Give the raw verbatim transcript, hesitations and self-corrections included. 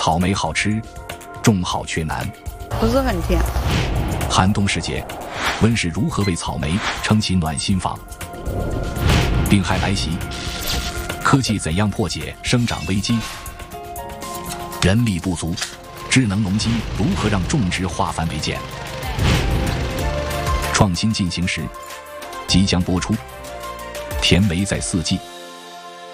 草莓好吃，种好却难。 不是很甜。 寒冬时节，温室如何为草莓撑起暖心房？病害来袭，科技怎样破解生长危机？人力不足，智能农机如何让种植化繁为简？创新进行时，即将播出。甜梅在四季。